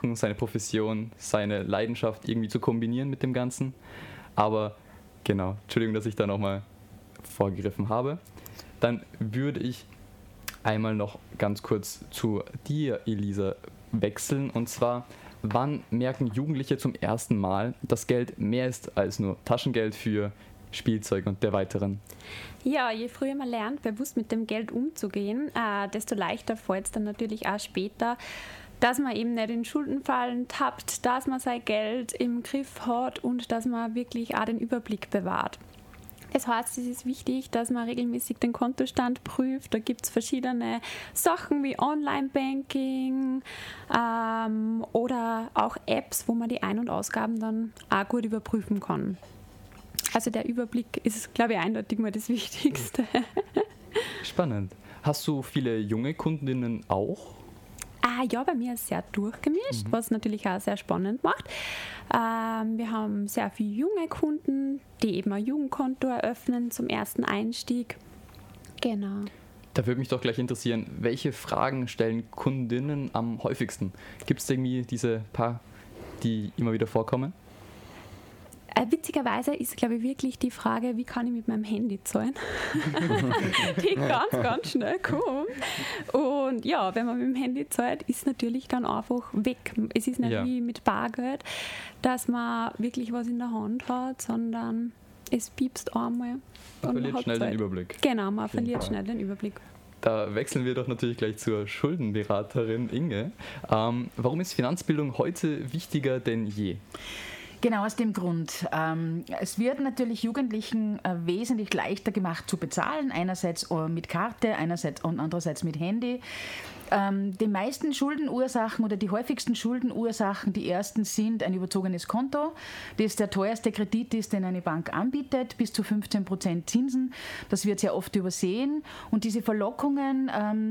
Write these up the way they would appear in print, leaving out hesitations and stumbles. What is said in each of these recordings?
versuchen, seine Profession, seine Leidenschaft irgendwie zu kombinieren mit dem Ganzen. Aber genau, Entschuldigung, dass ich da nochmal vorgegriffen habe. Dann würde ich einmal noch ganz kurz zu dir, Elisa, wechseln. Und zwar, wann merken Jugendliche zum ersten Mal, dass Geld mehr ist als nur Taschengeld für Spielzeug und der weiteren? Ja, je früher man lernt, bewusst mit dem Geld umzugehen, desto leichter fällt es dann natürlich auch später, dass man eben nicht in Schuldenfallen tappt, dass man sein Geld im Griff hat und dass man wirklich auch den Überblick bewahrt. Das heißt, es ist wichtig, dass man regelmäßig den Kontostand prüft. Da gibt es verschiedene Sachen wie Online-Banking oder auch Apps, wo man die Ein- und Ausgaben dann auch gut überprüfen kann. Also der Überblick ist, glaube ich, eindeutig mal das Wichtigste. Spannend. Hast du viele junge Kundinnen auch? Ja, bei mir ist sehr durchgemischt, was natürlich auch sehr spannend macht. Wir haben sehr viele junge Kunden, die eben ein Jugendkonto eröffnen zum ersten Einstieg. Genau. Da würde mich doch gleich interessieren, welche Fragen stellen Kundinnen am häufigsten? Gibt es irgendwie diese paar, die immer wieder vorkommen? Witzigerweise ist, glaube ich, wirklich die Frage, wie kann ich mit meinem Handy zahlen? Die ganz, ganz schnell kommt. Und ja, wenn man mit dem Handy zahlt, ist natürlich dann einfach weg. Es ist nicht wie mit Bargeld, dass man wirklich was in der Hand hat, sondern es piepst einmal. Man verliert schnell den Überblick. Genau, man verliert schnell den Überblick. Da wechseln wir doch natürlich gleich zur Schuldenberaterin Inge. Warum ist Finanzbildung heute wichtiger denn je? Genau aus dem Grund. Es wird natürlich Jugendlichen wesentlich leichter gemacht zu bezahlen, einerseits mit Karte, einerseits und andererseits mit Handy. Die meisten Schuldenursachen oder die häufigsten Schuldenursachen, die ersten sind ein überzogenes Konto, das der teuerste Kredit ist, den eine Bank anbietet, bis zu 15% Zinsen. Das wird sehr oft übersehen. Und diese Verlockungen,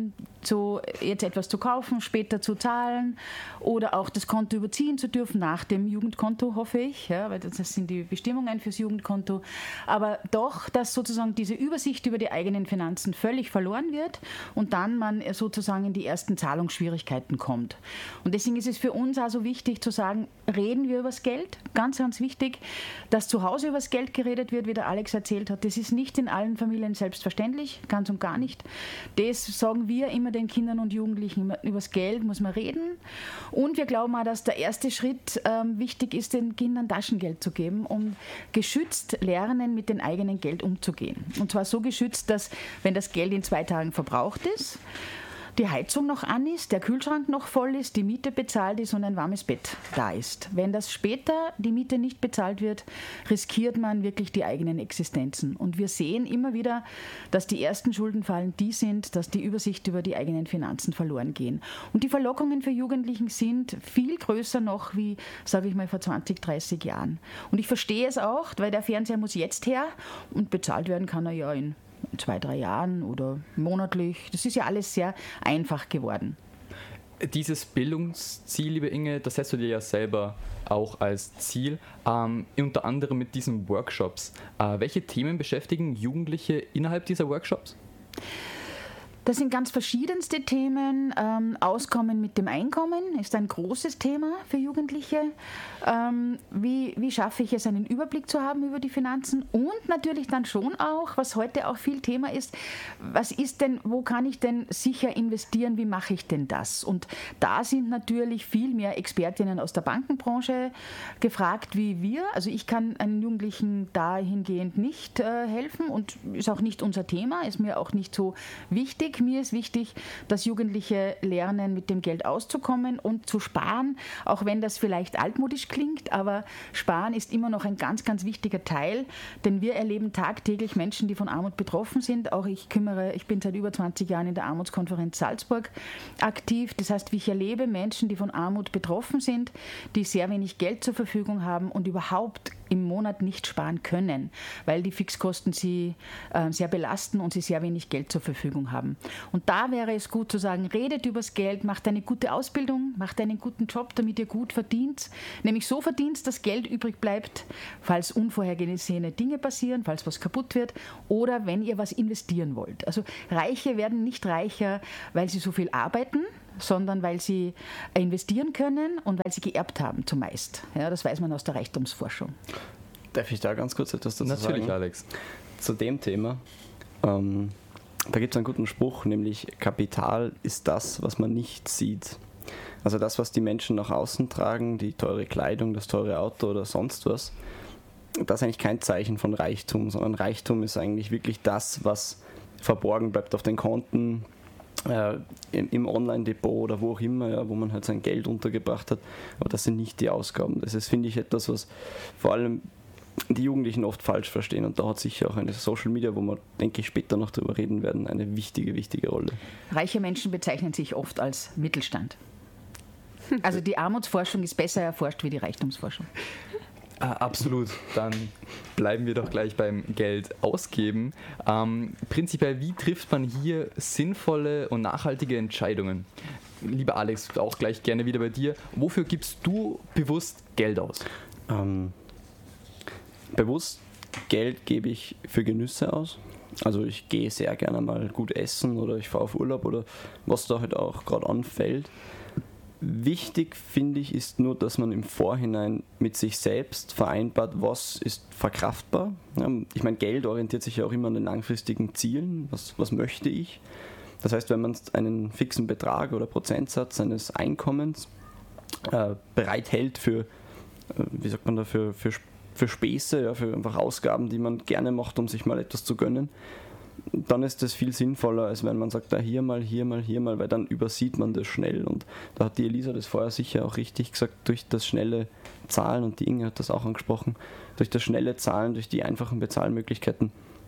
jetzt etwas zu kaufen, später zu zahlen oder auch das Konto überziehen zu dürfen, nach dem Jugendkonto, hoffe ich, ja, weil das sind die Bestimmungen fürs Jugendkonto. Aber doch, dass sozusagen diese Übersicht über die eigenen Finanzen völlig verloren wird und dann man sozusagen in die ersten Zahlungsschwierigkeiten kommt. Und deswegen ist es für uns also wichtig zu sagen, reden wir über das Geld, ganz, ganz wichtig, dass zu Hause über das Geld geredet wird, wie der Alex erzählt hat. Das ist nicht in allen Familien selbstverständlich, ganz und gar nicht. Das sagen wir immer den Kindern und Jugendlichen, über das Geld muss man reden. Und wir glauben auch, dass der erste Schritt wichtig ist, den Kindern Taschengeld zu geben, um geschützt lernen, mit dem eigenen Geld umzugehen. Und zwar so geschützt, dass, wenn das Geld in 2 Tagen verbraucht ist, die Heizung noch an ist, der Kühlschrank noch voll ist, die Miete bezahlt ist und ein warmes Bett da ist. Wenn das später die Miete nicht bezahlt wird, riskiert man wirklich die eigenen Existenzen. Und wir sehen immer wieder, dass die ersten Schuldenfallen die sind, dass die Übersicht über die eigenen Finanzen verloren gehen. Und die Verlockungen für Jugendlichen sind viel größer noch wie, sage ich mal, vor 20, 30 Jahren. Und ich verstehe es auch, weil der Fernseher muss jetzt her und bezahlt werden kann er ja in 2, 3 Jahren oder monatlich. Das ist ja alles sehr einfach geworden. Dieses Bildungsziel, liebe Inge, das setzt du dir ja selber auch als Ziel, unter anderem mit diesen Workshops. Welche Themen beschäftigen Jugendliche innerhalb dieser Workshops? Das sind ganz verschiedenste Themen. Auskommen mit dem Einkommen ist ein großes Thema für Jugendliche. Wie schaffe ich es, einen Überblick zu haben über die Finanzen? Und natürlich dann schon auch, was heute auch viel Thema ist, was ist denn, wo kann ich denn sicher investieren? Wie mache ich denn das? Und da sind natürlich viel mehr Expertinnen aus der Bankenbranche gefragt wie wir. Also ich kann einem Jugendlichen dahingehend nicht helfen und ist auch nicht unser Thema, ist mir auch nicht so wichtig. Mir ist wichtig, dass Jugendliche lernen, mit dem Geld auszukommen und zu sparen, auch wenn das vielleicht altmodisch klingt, aber Sparen ist immer noch ein ganz, ganz wichtiger Teil, denn wir erleben tagtäglich Menschen, die von Armut betroffen sind. Auch ich bin seit über 20 Jahren in der Armutskonferenz Salzburg aktiv. Das heißt, ich erlebe Menschen, die von Armut betroffen sind, die sehr wenig Geld zur Verfügung haben und überhaupt im Monat nicht sparen können, weil die Fixkosten sie sehr belasten und sie sehr wenig Geld zur Verfügung haben. Und da wäre es gut zu sagen, redet übers Geld, macht eine gute Ausbildung, macht einen guten Job, damit ihr gut verdient. Nämlich so verdient, dass Geld übrig bleibt, falls unvorhergesehene Dinge passieren, falls was kaputt wird oder wenn ihr was investieren wollt. Also Reiche werden nicht reicher, weil sie so viel arbeiten, sondern weil sie investieren können und weil sie geerbt haben zumeist. Ja, das weiß man aus der Reichtumsforschung. Darf ich da ganz kurz etwas dazu sagen? Natürlich, Alex. Zu dem Thema, da gibt es einen guten Spruch, nämlich Kapital ist das, was man nicht sieht. Also das, was die Menschen nach außen tragen, die teure Kleidung, das teure Auto oder sonst was, das ist eigentlich kein Zeichen von Reichtum, sondern Reichtum ist eigentlich wirklich das, was verborgen bleibt auf den Konten, im Online-Depot oder wo auch immer, ja, wo man halt sein Geld untergebracht hat. Aber das sind nicht die Ausgaben. Das ist, finde ich, etwas, was vor allem die Jugendlichen oft falsch verstehen. Und da hat sicher auch eine Social Media, wo wir, denke ich, später noch drüber reden werden, eine wichtige, wichtige Rolle. Reiche Menschen bezeichnen sich oft als Mittelstand. Also die Armutsforschung ist besser erforscht wie die Reichtumsforschung. Absolut. Dann bleiben wir doch gleich beim Geld ausgeben. Prinzipiell, wie trifft man hier sinnvolle und nachhaltige Entscheidungen? Lieber Alex, auch gleich gerne wieder bei dir. Wofür gibst du bewusst Geld aus? Bewusst Geld gebe ich für Genüsse aus. Also ich gehe sehr gerne mal gut essen oder ich fahre auf Urlaub oder was da halt auch gerade anfällt. Wichtig, finde ich, ist nur, dass man im Vorhinein mit sich selbst vereinbart, was ist verkraftbar. Ja, ich meine, Geld orientiert sich ja auch immer an den langfristigen Zielen. Was möchte ich? Das heißt, wenn man einen fixen Betrag oder Prozentsatz seines Einkommens bereithält für, wie sagt man da, für Späße, ja, für einfach Ausgaben, die man gerne macht, um sich mal etwas zu gönnen, dann ist das viel sinnvoller, als wenn man sagt, da hier mal, weil dann übersieht man das schnell. Und da hat die Elisa das vorher sicher auch richtig gesagt, durch das schnelle Zahlen, und die Inge hat das auch angesprochen, durch das schnelle Zahlen, durch die einfachen Bezahlmöglichkeiten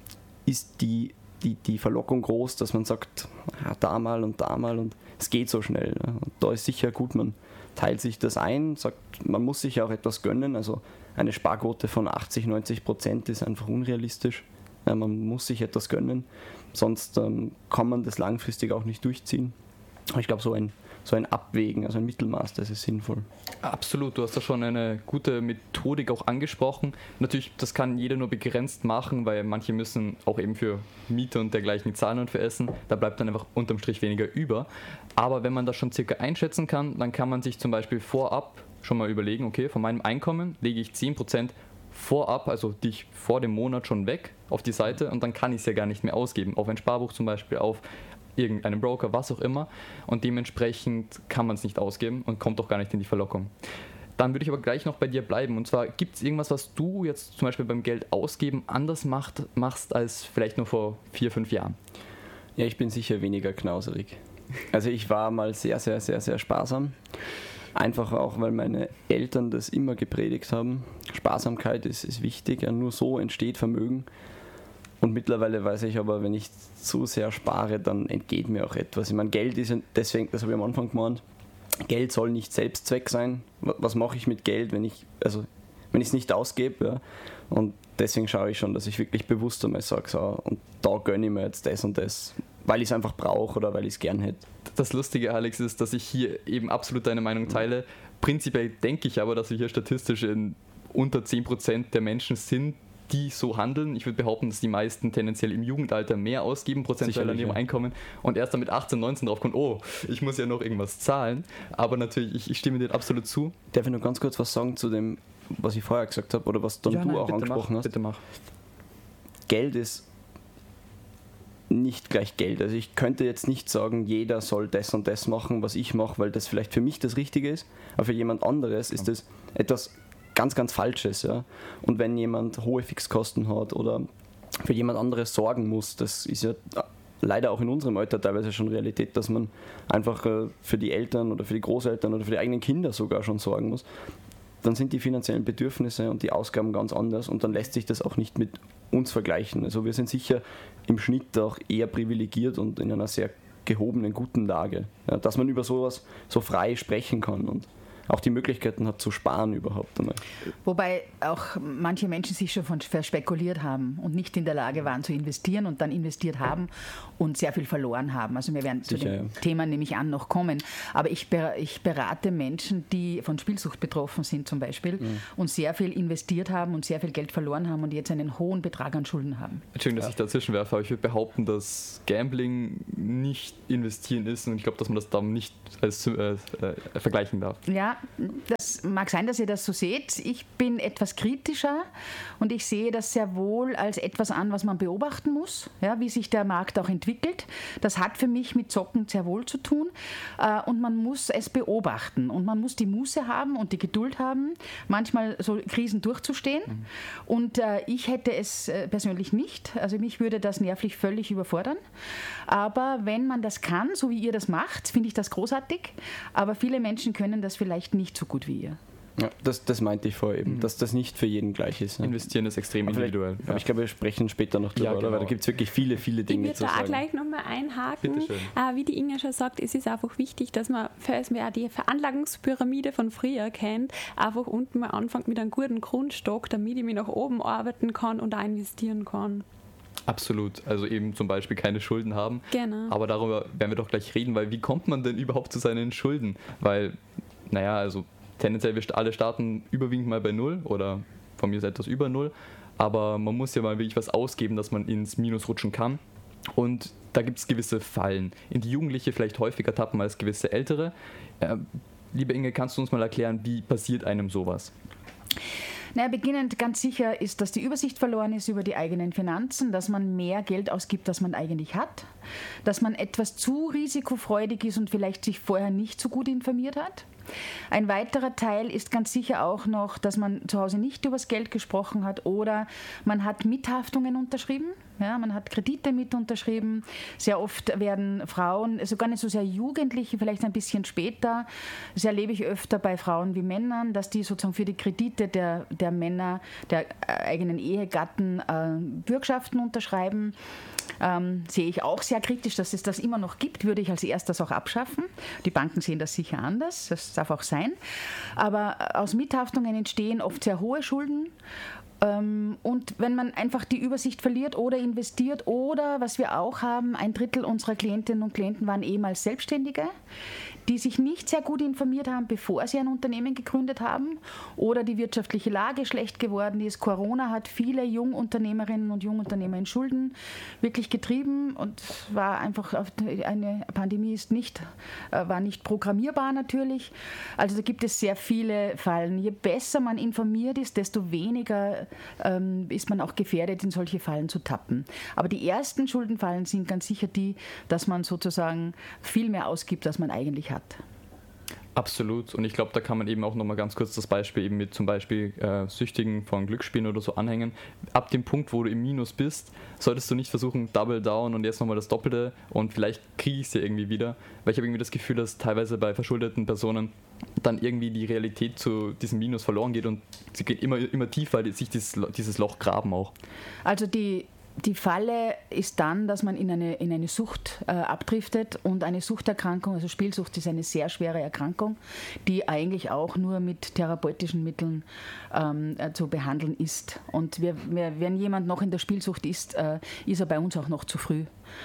ist die Verlockung groß, dass man sagt, da mal und es geht so schnell. Ja. Und da ist sicher gut, man teilt sich das ein, sagt, man muss sich auch etwas gönnen, also eine Sparquote von 80-90% ist einfach unrealistisch. Ja, man muss sich etwas gönnen, sonst kann man das langfristig auch nicht durchziehen. Aber ich glaube, so ein Abwägen, also ein Mittelmaß, das ist sinnvoll. Absolut, du hast da schon eine gute Methodik auch angesprochen. Natürlich, das kann jeder nur begrenzt machen, weil manche müssen auch eben für Miete und dergleichen zahlen und für Essen. Da bleibt dann einfach unterm Strich weniger über. Aber wenn man das schon circa einschätzen kann, dann kann man sich zum Beispiel vorab schon mal überlegen, okay, von meinem Einkommen lege ich 10% vorab, also dich vor dem Monat schon weg auf die Seite und dann kann ich es ja gar nicht mehr ausgeben. Auf ein Sparbuch zum Beispiel, auf irgendeinen Broker, was auch immer. Und dementsprechend kann man es nicht ausgeben und kommt auch gar nicht in die Verlockung. Dann würde ich aber gleich noch bei dir bleiben. Und zwar, gibt es irgendwas, was du jetzt zum Beispiel beim Geld ausgeben anders machst als vielleicht nur vor 4-5 Jahren? Ja, ich bin sicher weniger knauserig. Also ich war mal sehr, sehr, sehr, sehr sparsam. Einfach auch, weil meine Eltern das immer gepredigt haben. Sparsamkeit ist wichtig, ja, nur so entsteht Vermögen. Und mittlerweile weiß ich aber, wenn ich zu sehr spare, dann entgeht mir auch etwas. Ich meine, Geld ist deswegen, das habe ich am Anfang gemeint, Geld soll nicht Selbstzweck sein. Was mache ich mit Geld, wenn ich es nicht ausgebe? Ja? Und deswegen schaue ich schon, dass ich wirklich bewusst einmal sage, so, und da gönne ich mir jetzt das und das, weil ich es einfach brauche oder weil ich es gern hätte. Das Lustige, Alex, ist, dass ich hier eben absolut deine Meinung teile. Prinzipiell denke ich aber, dass wir hier statistisch in unter 10% der Menschen sind, die so handeln. Ich würde behaupten, dass die meisten tendenziell im Jugendalter mehr ausgeben, prozentuell an ihrem Einkommen, und erst dann mit 18, 19 drauf kommt, oh, ich muss ja noch irgendwas zahlen. Aber natürlich, ich stimme dir absolut zu. Darf ich noch ganz kurz was sagen zu dem, was ich vorher gesagt habe oder was dann du auch angesprochen hast? Bitte mach. Geld ist nicht gleich Geld. Also ich könnte jetzt nicht sagen, jeder soll das und das machen, was ich mache, weil das vielleicht für mich das Richtige ist, aber für jemand anderes ist das etwas ganz, ganz Falsches. Ja? Und wenn jemand hohe Fixkosten hat oder für jemand anderes sorgen muss, das ist ja leider auch in unserem Alter teilweise schon Realität, dass man einfach für die Eltern oder für die Großeltern oder für die eigenen Kinder sogar schon sorgen muss, dann sind die finanziellen Bedürfnisse und die Ausgaben ganz anders und dann lässt sich das auch nicht mit uns vergleichen. Also wir sind sicher im Schnitt auch eher privilegiert und in einer sehr gehobenen, guten Lage, ja, dass man über sowas so frei sprechen kann und auch die Möglichkeiten hat zu sparen überhaupt einmal. Wobei auch manche Menschen sich schon verspekuliert haben und nicht in der Lage waren zu investieren und dann investiert haben und sehr viel verloren haben. Also wir werden zu dem Thema, nehme ich an, noch kommen. Aber ich berate Menschen, die von Spielsucht betroffen sind zum Beispiel und sehr viel investiert haben und sehr viel Geld verloren haben und jetzt einen hohen Betrag an Schulden haben. Entschuldigung, dass ich dazwischen werfe, aber ich würde behaupten, dass Gambling nicht investieren ist und ich glaube, dass man das dann nicht als vergleichen darf. Ja, das mag sein, dass ihr das so seht. Ich bin etwas kritischer und ich sehe das sehr wohl als etwas an, was man beobachten muss, ja, wie sich der Markt auch entwickelt. Das hat für mich mit Zocken sehr wohl zu tun und man muss es beobachten und man muss die Muße haben und die Geduld haben, manchmal so Krisen durchzustehen und ich hätte es persönlich nicht. Also mich würde das nervlich völlig überfordern. Aber wenn man das kann, so wie ihr das macht, finde ich das großartig. Aber viele Menschen können das vielleicht nicht so gut wie ihr. Ja, das meinte ich vorher eben, dass das nicht für jeden gleich ist. Ne? Investieren ist extrem individuell. Aber ich glaube, wir sprechen später noch drüber, oder? Weil da gibt es wirklich viele Dinge zu sagen. Ich würde da auch gleich nochmal einhaken. Wie die Inga schon sagt, es ist einfach wichtig, dass man, falls man auch die Veranlagungspyramide von früher kennt, einfach unten mal anfängt mit einem guten Grundstock, damit ich mich nach oben arbeiten kann und auch investieren kann. Absolut, also eben zum Beispiel keine Schulden haben. Genau. Aber darüber werden wir doch gleich reden, weil wie kommt man denn überhaupt zu seinen Schulden? Weil, also tendenziell wir alle starten überwiegend mal bei 0 oder von mir ist etwas über 0, aber man muss ja mal wirklich was ausgeben, dass man ins Minus rutschen kann. Und da gibt es gewisse Fallen, in die Jugendliche vielleicht häufiger tappen als gewisse Ältere. Liebe Inge, kannst du uns mal erklären, wie passiert einem sowas? Beginnend ganz sicher ist, dass die Übersicht verloren ist über die eigenen Finanzen, dass man mehr Geld ausgibt, als man eigentlich hat, dass man etwas zu risikofreudig ist und vielleicht sich vorher nicht so gut informiert hat. Ein weiterer Teil ist ganz sicher auch noch, dass man zu Hause nicht über das Geld gesprochen hat oder man hat Mithaftungen unterschrieben. Ja, man hat Kredite mit unterschrieben. Sehr oft werden Frauen, also gar nicht so sehr Jugendliche, vielleicht ein bisschen später, das erlebe ich öfter bei Frauen wie Männern, dass die sozusagen für die Kredite der Männer, der eigenen Ehegatten Bürgschaften unterschreiben. Sehe ich auch sehr kritisch, dass es das immer noch gibt, würde ich als erstes auch abschaffen. Die Banken sehen das sicher anders, das darf auch sein. Aber aus Mithaftungen entstehen oft sehr hohe Schulden. Und wenn man einfach die Übersicht verliert oder investiert oder, was wir auch haben, 1/3 unserer Klientinnen und Klienten waren ehemals Selbstständige, die sich nicht sehr gut informiert haben, bevor sie ein Unternehmen gegründet haben oder die wirtschaftliche Lage schlecht geworden ist. Corona hat viele Jungunternehmerinnen und Jungunternehmer in Schulden wirklich getrieben und war einfach, eine Pandemie war nicht programmierbar natürlich. Also da gibt es sehr viele Fallen. Je besser man informiert ist, desto weniger ist man auch gefährdet, in solche Fallen zu tappen. Aber die ersten Schuldenfallen sind ganz sicher die, dass man sozusagen viel mehr ausgibt, als man eigentlich hat. Absolut. Und ich glaube, da kann man eben auch nochmal ganz kurz das Beispiel eben mit zum Beispiel Süchtigen von Glücksspielen oder so anhängen. Ab dem Punkt, wo du im Minus bist, solltest du nicht versuchen, Double Down und jetzt nochmal das Doppelte und vielleicht kriege ich es ja irgendwie wieder. Weil ich habe irgendwie das Gefühl, dass teilweise bei verschuldeten Personen dann irgendwie die Realität zu diesem Minus verloren geht und sie geht immer tiefer, weil sich dieses Loch graben auch. Also die Falle ist dann, dass man in eine Sucht abdriftet und eine Suchterkrankung, also Spielsucht ist eine sehr schwere Erkrankung, die eigentlich auch nur mit therapeutischen Mitteln zu behandeln ist. Und wenn jemand noch in der Spielsucht ist, ist er bei uns auch noch zu früh.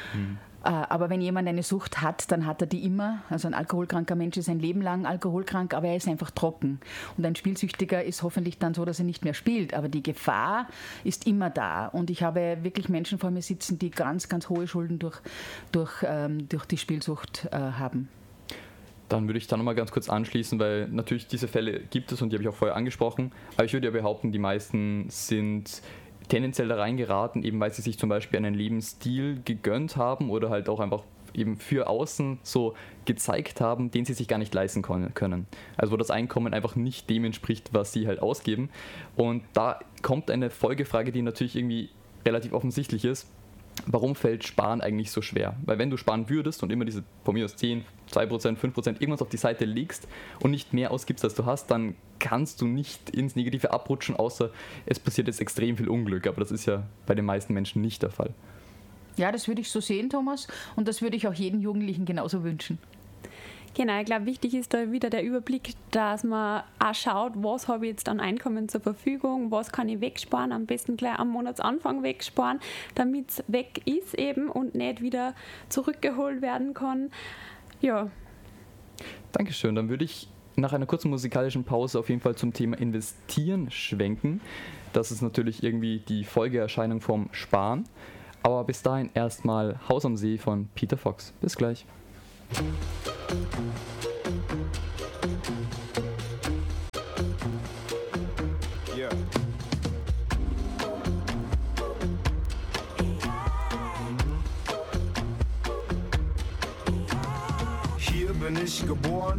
Aber wenn jemand eine Sucht hat, dann hat er die immer. Also ein alkoholkranker Mensch ist ein Leben lang alkoholkrank, aber er ist einfach trocken. Und ein Spielsüchtiger ist hoffentlich dann so, dass er nicht mehr spielt. Aber die Gefahr ist immer da. Und ich habe wirklich Menschen vor mir sitzen, die ganz, ganz hohe Schulden durch die Spielsucht haben. Dann würde ich da nochmal ganz kurz anschließen, weil natürlich diese Fälle gibt es und die habe ich auch vorher angesprochen. Aber ich würde ja behaupten, die meisten sind tendenziell da reingeraten, eben weil sie sich zum Beispiel einen Lebensstil gegönnt haben oder halt auch einfach eben für außen so gezeigt haben, den sie sich gar nicht leisten können. Also wo das Einkommen einfach nicht dem entspricht, was sie halt ausgeben. Und da kommt eine Folgefrage, die natürlich irgendwie relativ offensichtlich ist. Warum fällt Sparen eigentlich so schwer? Weil wenn du sparen würdest und immer diese von mir aus 10, 2%, 5% irgendwas auf die Seite legst und nicht mehr ausgibst, als du hast, dann kannst du nicht ins Negative abrutschen, außer es passiert jetzt extrem viel Unglück. Aber das ist ja bei den meisten Menschen nicht der Fall. Ja, das würde ich so sehen, Thomas. Und das würde ich auch jedem Jugendlichen genauso wünschen. Genau, ich glaube, wichtig ist da wieder der Überblick, dass man auch schaut, was habe ich jetzt an Einkommen zur Verfügung, was kann ich wegsparen, am besten gleich am Monatsanfang wegsparen, damit es weg ist eben und nicht wieder zurückgeholt werden kann. Ja. Dankeschön, dann würde ich nach einer kurzen musikalischen Pause auf jeden Fall zum Thema Investieren schwenken. Das ist natürlich irgendwie die Folgeerscheinung vom Sparen. Aber bis dahin erstmal Haus am See von Peter Fox. Bis gleich. Yeah. Hier bin ich geboren,